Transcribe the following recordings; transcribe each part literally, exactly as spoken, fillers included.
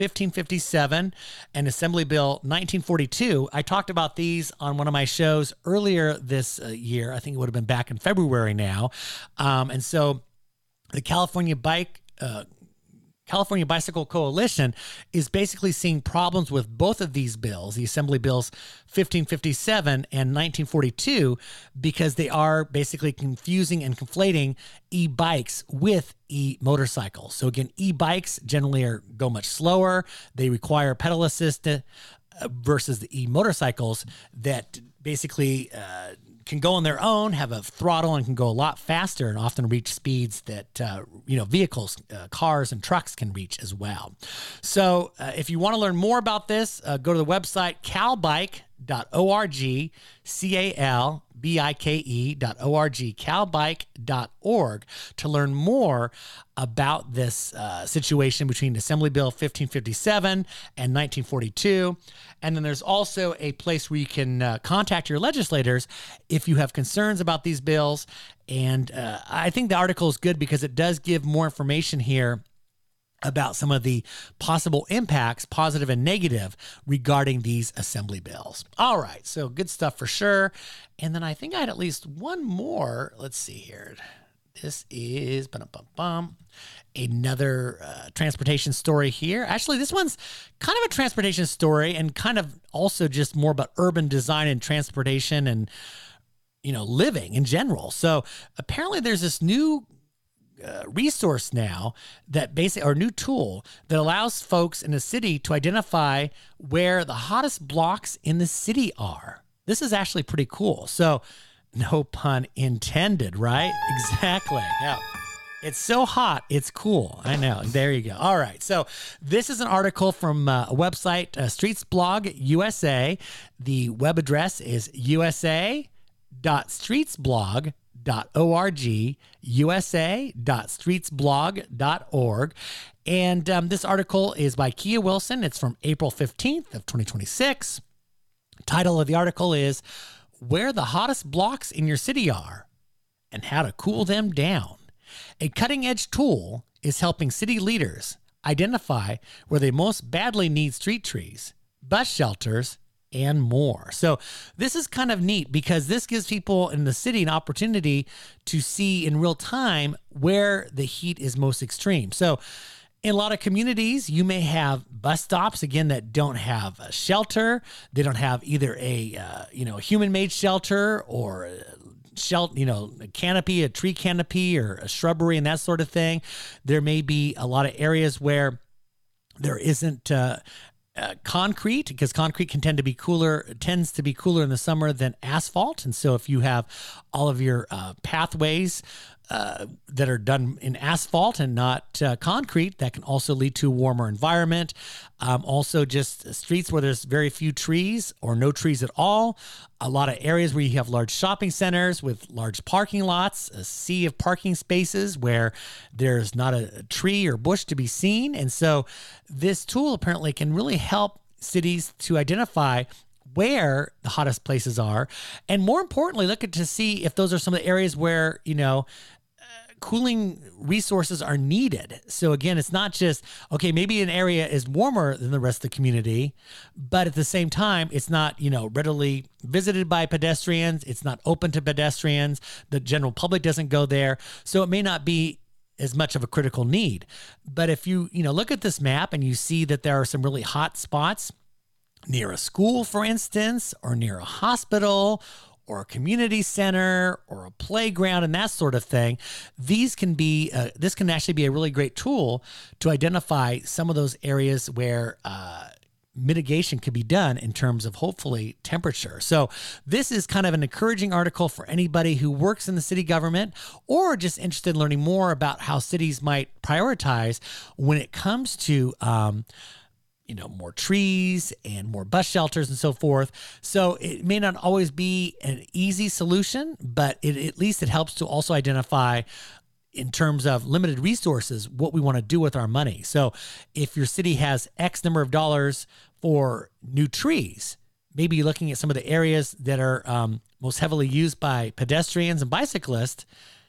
fifteen fifty-seven and Assembly Bill nineteen forty-two. I talked about these on one of my shows earlier this uh, year. I think it would have been back in February now. Um, and so the California Bike uh, California Bicycle Coalition is basically seeing problems with both of these bills, the Assembly Bills fifteen fifty-seven and nineteen forty-two, because they are basically confusing and conflating e-bikes with e-motorcycles. So again, e-bikes generally are go much slower. They require pedal assist uh, versus the e-motorcycles that basically uh, can go on their own, have a throttle, and can go a lot faster and often reach speeds that, uh, you know, vehicles, uh, cars and trucks can reach as well. So uh, if you want to learn more about this, uh, go to the website calbike dot org, C A L B I K E dot O R G, calbike dot org, to learn more about this uh, situation between Assembly Bill fifteen fifty-seven and nineteen forty-two. And then there's also a place where you can uh, contact your legislators if you have concerns about these bills. And uh, I think the article is good because it does give more information here about some of the possible impacts, positive and negative, regarding these assembly bills. All right, so good stuff for sure. And then I think I had at least one more. Let's see here. This is ba-dum-bum-bum, another uh, transportation story here. Actually, this one's kind of a transportation story and kind of also just more about urban design and transportation and, you know, living in general. So apparently there's this new Uh, resource now that basically, or new tool that allows folks in the city to identify where the hottest blocks in the city are. This is actually pretty cool. So no pun intended, right? Exactly. Yeah. It's so hot, it's cool. I know. There you go. All right. So this is an article from uh, a website, uh, Streets Blog U S A. The web address is u s a dot streets blog dot org, u s a dot streets blog dot org. And um, this article is by Kia Wilson. It's from April fifteenth of twenty twenty-six. Title of the article is Where the Hottest Blocks in Your City Are and How to Cool Them Down. A cutting-edge tool is helping city leaders identify where they most badly need street trees, bus shelters, and more. So this is kind of neat because this gives people in the city an opportunity to see in real time where the heat is most extreme. So in a lot of communities, you may have bus stops, again, that don't have a shelter. They don't have either a, uh, you know, a human-made shelter or a shelter, you know, a canopy, a tree canopy or a shrubbery and that sort of thing. There may be a lot of areas where there isn't uh, Uh, concrete, because concrete can tend to be cooler, tends to be cooler in the summer than asphalt. And so if you have all of your uh, pathways uh, that are done in asphalt and not uh, concrete, that can also lead to a warmer environment. Um, also just streets where there's very few trees or no trees at all. A lot of areas where you have large shopping centers with large parking lots, a sea of parking spaces where there's not a tree or bush to be seen. And so this tool apparently can really help cities to identify where the hottest places are. And more importantly, look at to see if those are some of the areas where, you know, cooling resources are needed. So again, it's not just, okay, maybe an area is warmer than the rest of the community, but at the same time, it's not, you know, readily visited by pedestrians. It's not open to pedestrians. The general public doesn't go there. So it may not be as much of a critical need. But if you, you know, look at this map and you see that there are some really hot spots near a school, for instance, or near a hospital, or a community center, or a playground, and that sort of thing, these can be, uh, this can actually be a really great tool to identify some of those areas where uh, mitigation could be done in terms of hopefully temperature. So this is kind of an encouraging article for anybody who works in the city government or just interested in learning more about how cities might prioritize when it comes to um, you know, more trees and more bus shelters and so forth. So it may not always be an easy solution, but it, at least it helps to also identify in terms of limited resources, what we want to do with our money. So if your city has X number of dollars for new trees, maybe you're looking at some of the areas that are um, most heavily used by pedestrians and bicyclists.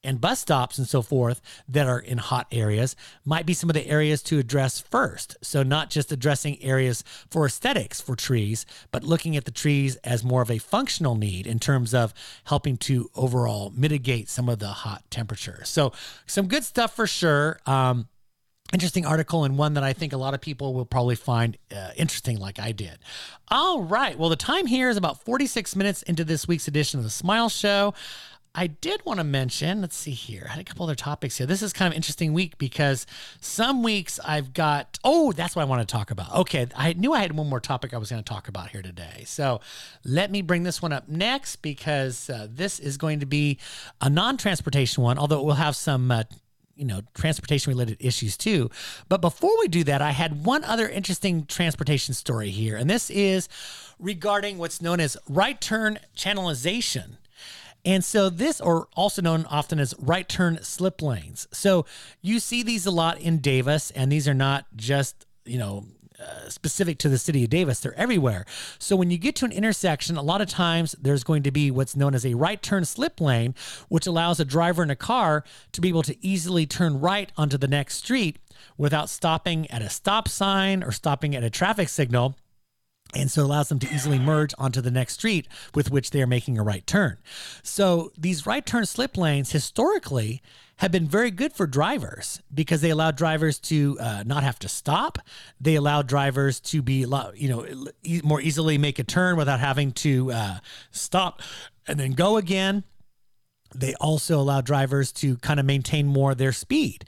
and bus stops and so forth that are in hot areas might be some of the areas to address first. So not just addressing areas for aesthetics for trees, but looking at the trees as more of a functional need in terms of helping to overall mitigate some of the hot temperatures. So some good stuff for sure. Um, Interesting article, and one that I think a lot of people will probably find uh, interesting like I did. All right. Well, the time here is about forty-six minutes into this week's edition of the Smile Show. I did want to mention, let's see here. I had a couple other topics here. This is kind of an interesting week because some weeks I've got, oh, that's what I want to talk about. Okay, I knew I had one more topic I was going to talk about here today. So let me bring this one up next because uh, this is going to be a non-transportation one, although it will have some uh, you know, transportation related issues too. But before we do that, I had one other interesting transportation story here. And this is regarding what's known as right turn channelization. And so this, or also known often as right turn slip lanes. So you see these a lot in Davis, and these are not just, you know, uh, specific to the city of Davis. They're everywhere. So when you get to an intersection, a lot of times there's going to be what's known as a right turn slip lane, which allows a driver in a car to be able to easily turn right onto the next street without stopping at a stop sign or stopping at a traffic signal. And so it allows them to easily merge onto the next street with which they are making a right turn. So these right turn slip lanes historically have been very good for drivers because they allow drivers to uh, not have to stop. They allow drivers to be, you know, e- more easily make a turn without having to uh, stop and then go again. They also allow drivers to kind of maintain more of their speed.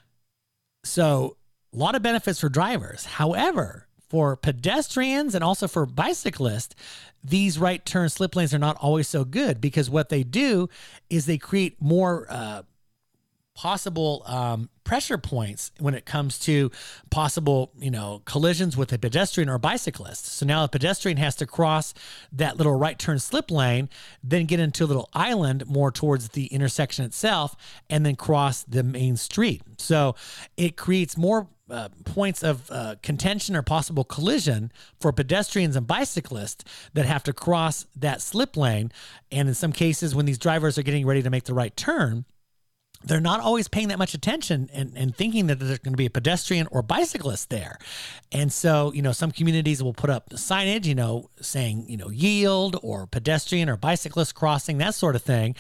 So a lot of benefits for drivers. However, for pedestrians and also for bicyclists, these right turn slip lanes are not always so good because what they do is they create more uh, possible um, pressure points when it comes to possible, you know, collisions with a pedestrian or a bicyclist. So now a pedestrian has to cross that little right turn slip lane, then get into a little island more towards the intersection itself, and then cross the main street. So it creates more Uh, points of uh, contention or possible collision for pedestrians and bicyclists that have to cross that slip lane. And in some cases, when these drivers are getting ready to make the right turn, they're not always paying that much attention and, and thinking that there's going to be a pedestrian or bicyclist there. And so, you know, some communities will put up signage, you know, saying, you know, yield or pedestrian or bicyclist crossing, that sort of thing.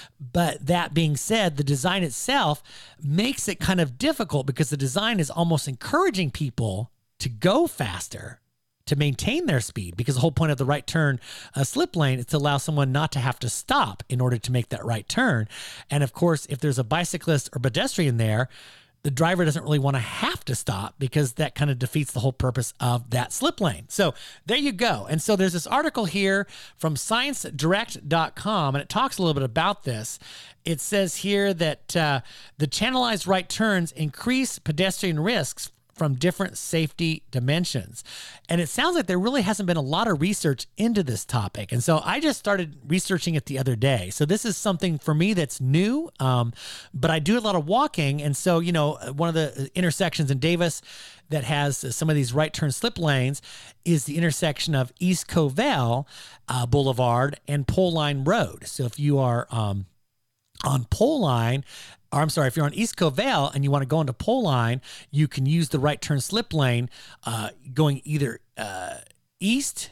But that being said, the design itself makes it kind of difficult because the design is almost encouraging people to go faster to maintain their speed, because the whole point of the right turn uh, slip lane is to allow someone not to have to stop in order to make that right turn. And of course, if there's a bicyclist or pedestrian there, the driver doesn't really want to have to stop because that kind of defeats the whole purpose of that slip lane. So there you go. And so there's this article here from science direct dot com, and it talks a little bit about this. It says here that uh, the channelized right turns increase pedestrian risks from different safety dimensions. And it sounds like there really hasn't been a lot of research into this topic. And so I just started researching it the other day. So this is something for me that's new, um, but I do a lot of walking. And so, you know, one of the intersections in Davis that has some of these right turn slip lanes is the intersection of East Covell uh, Boulevard and Pole Line Road. So if you are um, on Pole Line, or I'm sorry, if you're on East Covell and you want to go into Pole Line, you can use the right turn slip lane uh, going either uh, east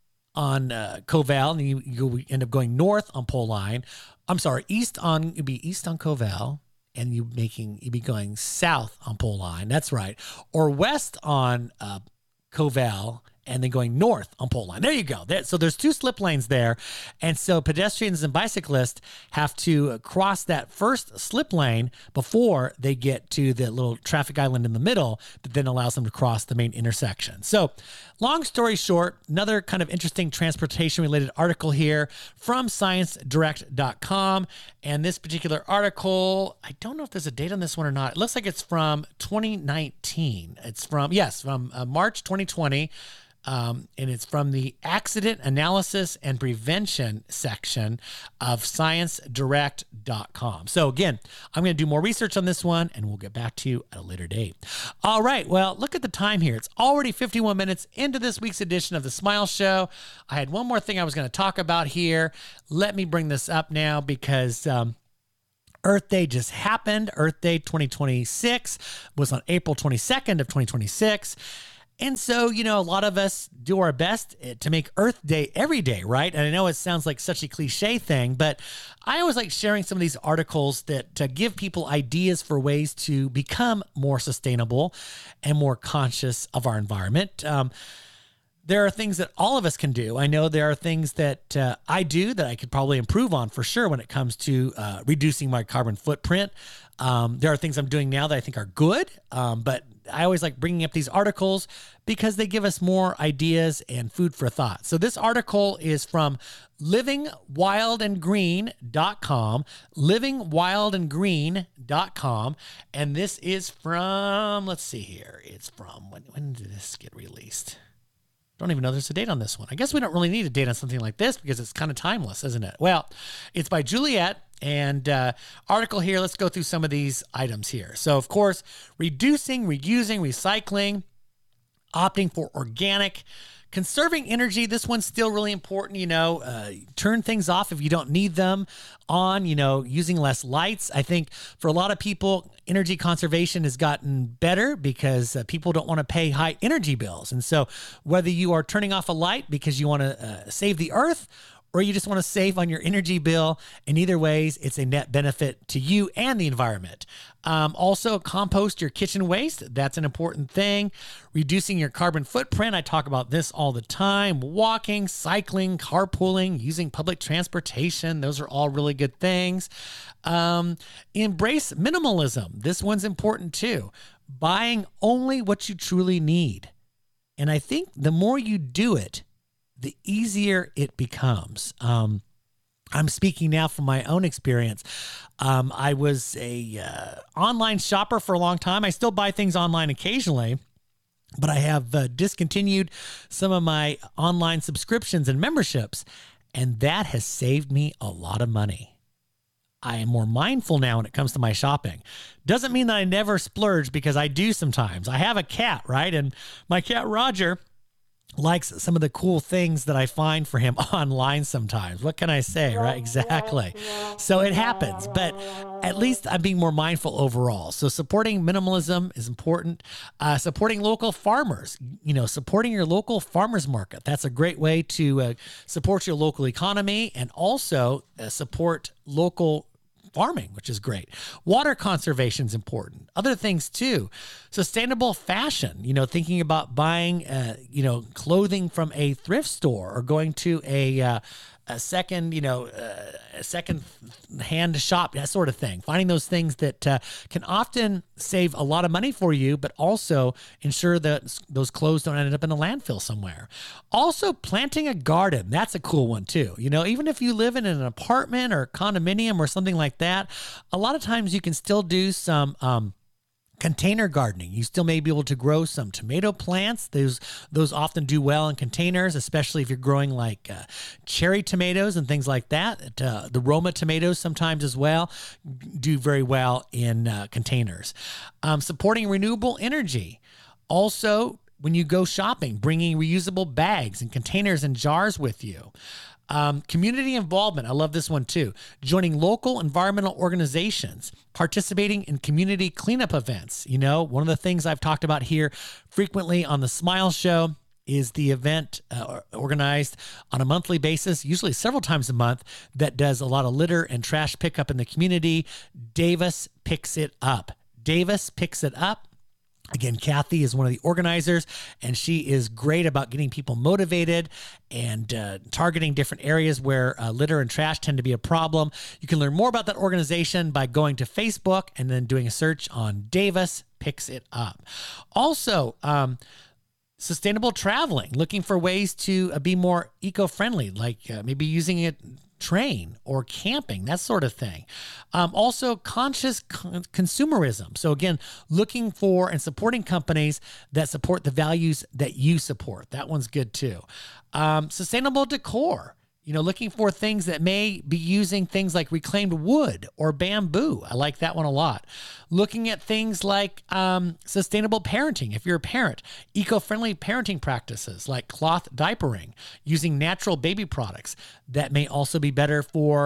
on uh, Covell, and you, you end up going north on Pole Line. I'm sorry, east on, it'd be east on Covell, and you making you'd be going south on Pole Line. That's right. Or west on uh, Covell, and then going north on Pole Line. There you go. There, so there's two slip lanes there. And so pedestrians and bicyclists have to cross that first slip lane before they get to the little traffic island in the middle that then allows them to cross the main intersection. So long story short, another kind of interesting transportation related article here from science direct dot com. And this particular article, I don't know if there's a date on this one or not. It looks like it's from twenty nineteen. It's from, yes, from uh, March twenty twenty. Um, and it's from the Accident Analysis and Prevention section of science direct dot com. So again, I'm going to do more research on this one, and we'll get back to you at a later date. All right. Well, look at the time here. It's already fifty-one minutes into this week's edition of The Smile Show. I had one more thing I was going to talk about here. Let me bring this up now because um, Earth Day just happened. Earth Day twenty twenty-six was on April twenty-second of twenty twenty-six. And so, you know, a lot of us do our best to make Earth Day every day, right? And I know it sounds like such a cliche thing, but I always like sharing some of these articles that to give people ideas for ways to become more sustainable and more conscious of our environment. Um, There are things that all of us can do. I know there are things that uh, I do that I could probably improve on for sure when it comes to uh, reducing my carbon footprint. Um, there are things I'm doing now that I think are good, um, but I always like bringing up these articles because they give us more ideas and food for thought. So this article is from living wild and green dot com, living wild and green dot com, and this is from, let's see here, it's from, when, when did this get released? Don't even know there's a date on this one. I guess we don't really need a date on something like this because it's kind of timeless, isn't it? Well, it's by Juliet, and uh, article here. Let's go through some of these items here. So, of course, reducing, reusing, recycling, opting for organic, conserving energy. This one's still really important. You know, uh, turn things off if you don't need them on, you know, using less lights. I think for a lot of people, energy conservation has gotten better because uh, people don't want to pay high energy bills. And so whether you are turning off a light because you want to uh, save the earth, or you just want to save on your energy bill, in either ways, it's a net benefit to you and the environment. Um, also, compost your kitchen waste. That's an important thing. Reducing your carbon footprint. I talk about this all the time. Walking, cycling, carpooling, using public transportation. Those are all really good things. Um, embrace minimalism. This one's important too. Buying only what you truly need. And I think the more you do it, the easier it becomes. Um, I'm speaking now from my own experience. Um, I was a uh, online shopper for a long time. I still buy things online occasionally, but I have uh, discontinued some of my online subscriptions and memberships, and that has saved me a lot of money. I am more mindful now when it comes to my shopping. Doesn't mean that I never splurge, because I do sometimes. I have a cat, right? And my cat, Roger, likes some of the cool things that I find for him online sometimes. What can I say, right? Exactly. So it happens, but at least I'm being more mindful overall. So supporting minimalism is important. Uh, supporting local farmers, you know, supporting your local farmers market. That's a great way to uh, support your local economy and also uh, support local farming, which is great. Water conservation is important. Other things too. Sustainable fashion, you know, thinking about buying, uh, you know, clothing from a thrift store or going to a, uh, a second, you know, uh, a second hand shop, that sort of thing. Finding those things that uh, can often save a lot of money for you, but also ensure that those clothes don't end up in a landfill somewhere. Also, planting a garden. That's a cool one too. You know, even if you live in an apartment or condominium or something like that, a lot of times you can still do some, um, container gardening. You still may be able to grow some tomato plants. Those those often do well in containers, especially if you're growing like uh, cherry tomatoes and things like that. Uh, the Roma tomatoes sometimes as well do very well in uh, containers. Um, supporting renewable energy. Also, when you go shopping, bringing reusable bags and containers and jars with you. Um, community involvement. I love this one too. Joining local environmental organizations, participating in community cleanup events. You know, one of the things I've talked about here frequently on the Smile Show is the event uh, organized on a monthly basis, usually several times a month, that does a lot of litter and trash pickup in the community. Davis Picks It Up. Davis Picks It Up. Again, Kathy is one of the organizers, and she is great about getting people motivated and uh, targeting different areas where uh, litter and trash tend to be a problem. You can learn more about that organization by going to Facebook and then doing a search on Davis Picks It Up. Also, um, sustainable traveling, looking for ways to uh, be more eco-friendly, like uh, maybe using it train or camping, that sort of thing. Um, also, conscious con- consumerism. So again, looking for and supporting companies that support the values that you support. That one's good too. Um, sustainable decor. You know, looking for things that may be using things like reclaimed wood or bamboo. I like that one a lot. Looking at things like um, sustainable parenting. If you're a parent, eco-friendly parenting practices like cloth diapering, using natural baby products that may also be better for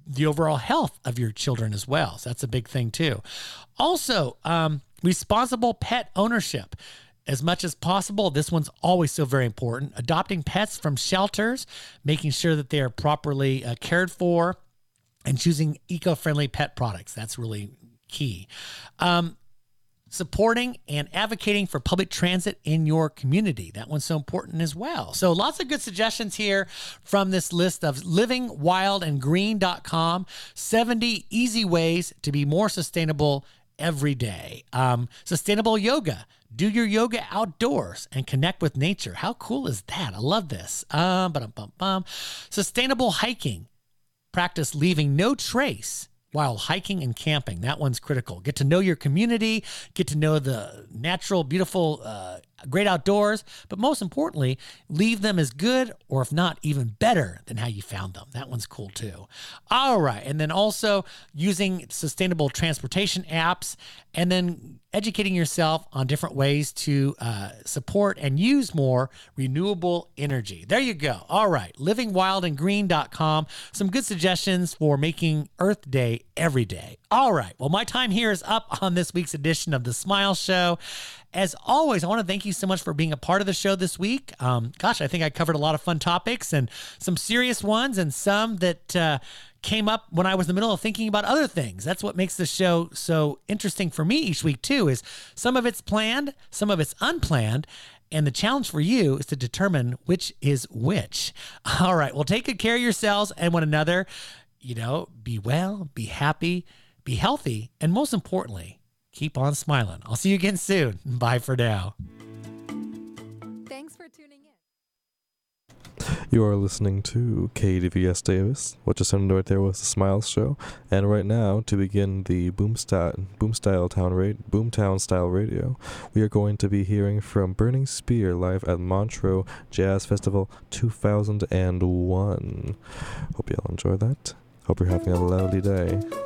the overall health of your children as well. So that's a big thing too. Also, um, responsible pet ownership. As much as possible, this one's always so very important. Adopting pets from shelters, making sure that they are properly uh, cared for, and choosing eco-friendly pet products. That's really key. Um, supporting and advocating for public transit in your community. That one's so important as well. So lots of good suggestions here from this list of living wild and green dot com. seventy easy ways to be more sustainable every day. Um, sustainable yoga. Do your yoga outdoors and connect with nature. How cool is that? I love this. Um, ba-dum-bum-bum. Sustainable hiking. Practice leaving no trace while hiking and camping. That one's critical. Get to know your community, get to know the natural, beautiful, uh, great outdoors, but most importantly, leave them as good or if not even better than how you found them. That one's cool too. All right. And then also using sustainable transportation apps and then educating yourself on different ways to uh, support and use more renewable energy. There you go. All right. living wild and green dot com. Some good suggestions for making Earth Day every day. All right. Well, my time here is up on this week's edition of The Smile Show. As always, I want to thank you so much for being a part of the show this week. Um, gosh, I think I covered a lot of fun topics and some serious ones and some that uh, came up when I was in the middle of thinking about other things. That's what makes the show so interesting for me each week too, is some of it's planned, some of it's unplanned. And the challenge for you is to determine which is which. All right. Well, take good care of yourselves and one another. You know, be well, be happy, be healthy, and most importantly, keep on smiling. I'll see you again soon. Bye for now. Thanks for tuning in. You are listening to K D V S Davis. What just sounded right there was the Smiles Show. And right now, to begin the Boomstyle, Boomstyle Town Radio, Boomtown Style Radio, we are going to be hearing from Burning Spear live at Montreux Jazz Festival two thousand one. Hope you all enjoy that. Hope you're having a lovely day.